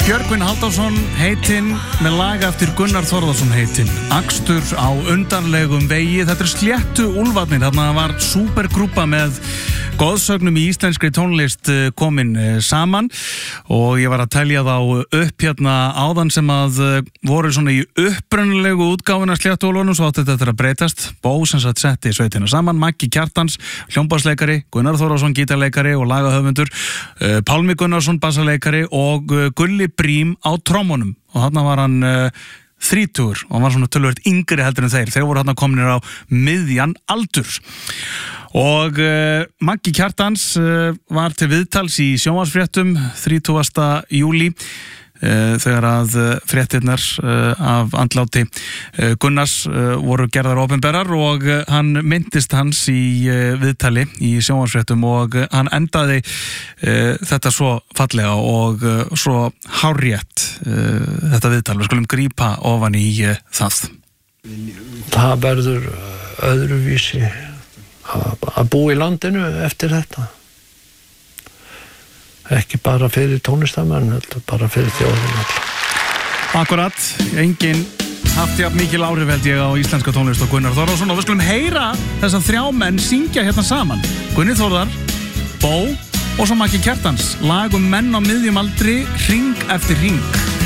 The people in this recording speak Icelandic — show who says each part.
Speaker 1: Björgvin Halldórsson heitinn með lag eftir Gunnar Þórðarson heitinn. Akstur á undarlegum vegi. Þetta sléttu úlfarnir. Þarna var supergrúpa með goðsögnum í íslenskri tónlist komin saman og ég var að telja þá upp hérna áðan sem að voru svona í upprunalegu útgáfuna sléttu úlfarnum, svo átti þetta að breytast. Bó sem sagt setti sveitina saman, Maggi Kjartans, hljómbassleikari, Gunnar Þórðarson gítarleikari og lagahöfundur, Pálmi Gunnarsson bassaleikari og Gulli Brím á trommunum og þarna var hann 30 og hann var svona töluvert yngri heldur en þeir voru þarna kominir á miðjan aldur og Maggi Kjartans var til viðtals í sjónvarpsfréttum 30. júlí þegar að fréttirnar af andláti Gunnars voru gerðar opinberar og hann minntist hans í viðtali í sjónvarpsfréttum og hann endaði þetta svo fallega og svo hárrétt þetta viðtal. Við skulum grípa ofan í það.
Speaker 2: Það verður öðruvísi að búa í landinu eftir þetta. Ekki bara fyrir tónlistamenn, bara fyrir þjóðina.
Speaker 1: Akkurat, enginn haft jafn mikil áhrif held ég á íslenska tónlist og Gunnar Þórðarson og við skulum heyra þessa þrjá menn syngja hérna saman. Gunni Þórðar, Bó og svo Maggi Kjartans. Lag menn á miðjum aldri, hring eftir hring.